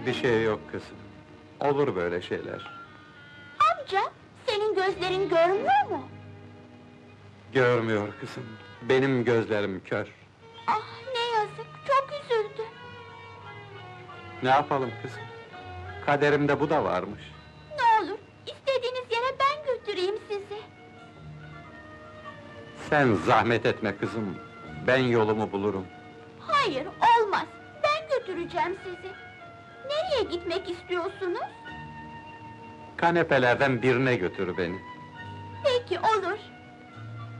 Bir şey yok kızım. Olur böyle şeyler. Amca, senin gözlerin görmüyor mu? Görmüyor kızım. Benim gözlerim kör. Ah, ne yazık, çok üzüldü. Ne yapalım kızım? Kaderimde bu da varmış. Ne olur, istediğiniz yere ben götüreyim sizi. Sen zahmet etme kızım. Ben yolumu bulurum. Hayır, olmaz. Ben götüreceğim sizi. Nereye gitmek istiyorsunuz? Kanepelerden birine götür beni. Peki, olur.